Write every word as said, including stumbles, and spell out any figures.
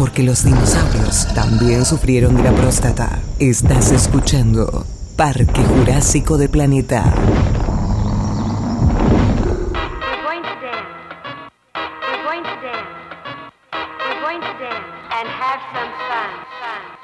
porque los dinosaurios también sufrieron de la próstata. Estás escuchando Parque Jurásico de Planeta. We're going to dance. We're going to dance. We're going to dance and have some fun. Fun.